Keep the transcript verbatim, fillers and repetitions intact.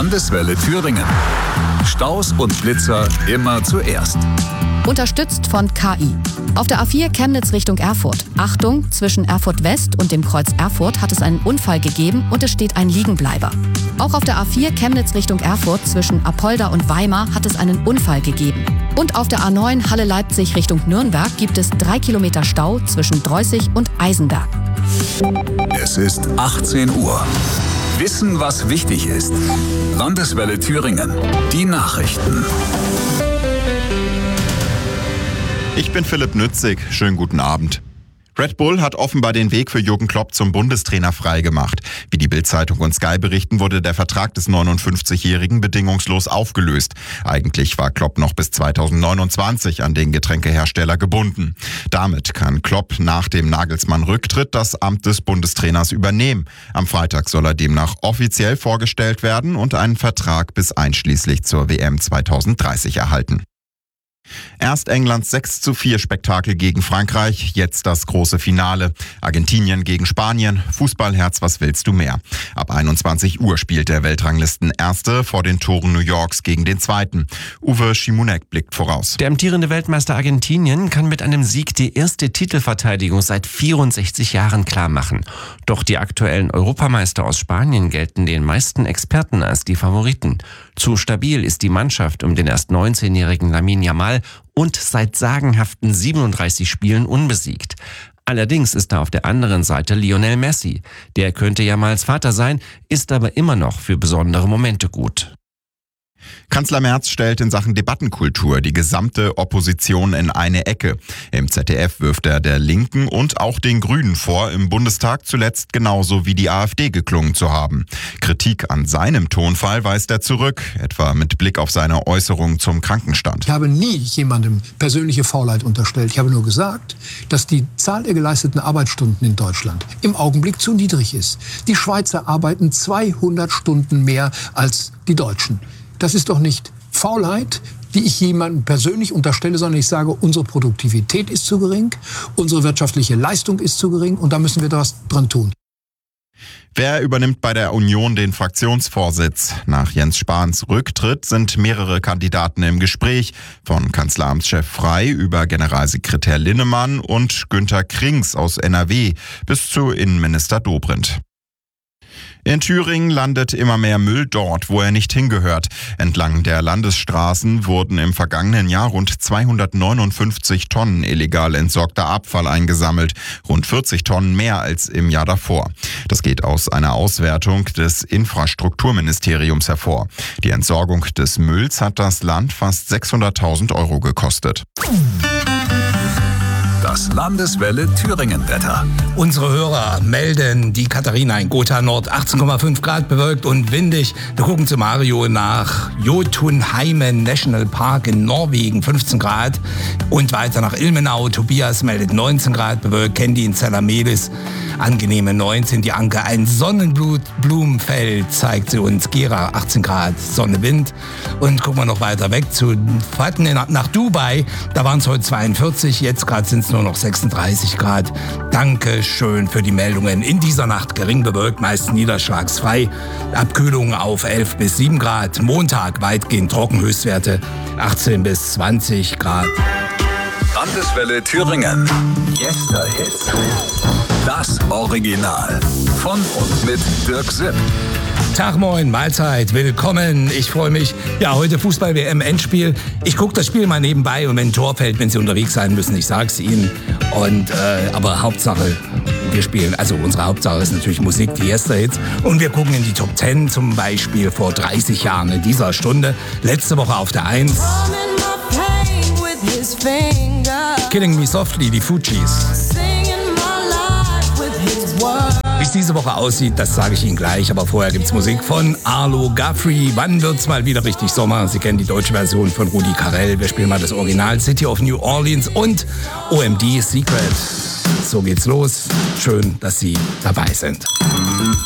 Landeswelle Thüringen. Staus und Blitzer immer zuerst. Unterstützt von K I. Auf der A vier Chemnitz Richtung Erfurt. Achtung, zwischen Erfurt West und dem Kreuz Erfurt hat es einen Unfall gegeben und es steht ein Liegenbleiber. Auch auf der A vier Chemnitz Richtung Erfurt zwischen Apolda und Weimar hat es einen Unfall gegeben. Und auf der A neun Halle Leipzig Richtung Nürnberg gibt es drei Kilometer Stau zwischen Dreußig und Eisenberg. Es ist achtzehn Uhr. Wissen, was wichtig ist. Landeswelle Thüringen. Die Nachrichten. Ich bin Philipp Nützig. Schönen guten Abend. Red Bull hat offenbar den Weg für Jürgen Klopp zum Bundestrainer freigemacht. Wie die Bild-Zeitung und Sky berichten, wurde der Vertrag des neunundfünfzigjährigen bedingungslos aufgelöst. Eigentlich war Klopp noch bis zweitausendneunundzwanzig an den Getränkehersteller gebunden. Damit kann Klopp nach dem Nagelsmann-Rücktritt das Amt des Bundestrainers übernehmen. Am Freitag soll er demnach offiziell vorgestellt werden und einen Vertrag bis einschließlich zur W M zweitausenddreißig erhalten. Erst Englands sechs zu vier Spektakel gegen Frankreich, jetzt das große Finale. Argentinien gegen Spanien, Fußballherz, was willst du mehr? Ab einundzwanzig Uhr spielt der Weltranglisten-Erste vor den Toren New Yorks gegen den Zweiten. Uwe Schimunek blickt voraus. Der amtierende Weltmeister Argentinien kann mit einem Sieg die erste Titelverteidigung seit vierundsechzig Jahren klar machen. Doch die aktuellen Europameister aus Spanien gelten den meisten Experten als die Favoriten. Zu stabil ist die Mannschaft um den erst neunzehnjährigen Lamine Yamal und seit sagenhaften siebenunddreißig Spielen unbesiegt. Allerdings ist da auf der anderen Seite Lionel Messi. Der könnte Yamals Vater sein, ist aber immer noch für besondere Momente gut. Kanzler Merz stellt in Sachen Debattenkultur die gesamte Opposition in eine Ecke. Im Z D F wirft er der Linken und auch den Grünen vor, im Bundestag zuletzt genauso wie die AfD geklungen zu haben. Kritik an seinem Tonfall weist er zurück, etwa mit Blick auf seine Äußerungen zum Krankenstand. Ich habe nie jemandem persönliche Faulheit unterstellt. Ich habe nur gesagt, dass die Zahl der geleisteten Arbeitsstunden in Deutschland im Augenblick zu niedrig ist. Die Schweizer arbeiten zweihundert Stunden mehr als die Deutschen. Das ist doch nicht Faulheit, die ich jemandem persönlich unterstelle, sondern ich sage, unsere Produktivität ist zu gering, unsere wirtschaftliche Leistung ist zu gering und da müssen wir was dran tun. Wer übernimmt bei der Union den Fraktionsvorsitz? Nach Jens Spahns Rücktritt sind mehrere Kandidaten im Gespräch, von Kanzleramtschef Frey über Generalsekretär Linnemann und Günter Krings aus N R W bis zu Innenminister Dobrindt. In Thüringen landet immer mehr Müll dort, wo er nicht hingehört. Entlang der Landesstraßen wurden im vergangenen Jahr rund zweihundertneunundfünfzig Tonnen illegal entsorgter Abfall eingesammelt. Rund vierzig Tonnen mehr als im Jahr davor. Das geht aus einer Auswertung des Infrastrukturministeriums hervor. Die Entsorgung des Mülls hat das Land fast sechshunderttausend Euro gekostet. Das Landeswelle Thüringen-Wetter. Unsere Hörer melden die Katharina in Gotha Nord, achtzehn Komma fünf Grad, bewölkt und windig. Wir gucken zu Mario nach Jotunheimen National Park in Norwegen, fünfzehn Grad. Und weiter nach Ilmenau. Tobias meldet neunzehn Grad, bewölkt. Candy in Zellamelis, angenehme neunzehn. Die Anke, ein Sonnenblumenfeld zeigt sie uns. Gera, achtzehn Grad, Sonne, Wind. Und gucken wir noch weiter weg zu Fahrten nach Dubai. Da waren es heute zweiundvierzig, jetzt gerade sind es nur noch sechsunddreißig Grad. Danke schön für die Meldungen. In dieser Nacht gering bewölkt, meist niederschlagsfrei. Abkühlung auf elf bis sieben Grad. Montag weitgehend trocken, Höchstwerte achtzehn bis zwanzig Grad. Landeswelle Thüringen. Gästehits. Das Original. Von und mit Dirk Sipp. Tag, moin, Mahlzeit, willkommen. Ich freue mich. Ja, heute Fußball-W M-Endspiel. Ich gucke das Spiel mal nebenbei und wenn ein Tor fällt, wenn Sie unterwegs sein müssen, ich sag's Ihnen. Und, äh, aber Hauptsache, wir spielen, also unsere Hauptsache ist natürlich Musik, die Gästehits. Und wir gucken in die Top zehn, zum Beispiel vor dreißig Jahren in dieser Stunde. Letzte Woche auf der eins. Killing Me Softly, die Fugees. Wie es diese Woche aussieht, das sage ich Ihnen gleich. Aber vorher gibt's Musik von Arlo Guthrie. Wann wird's mal wieder richtig Sommer? Sie kennen die deutsche Version von Rudi Carrell. Wir spielen mal das Original City of New Orleans und O M D Secret. So geht's los. Schön, dass Sie dabei sind.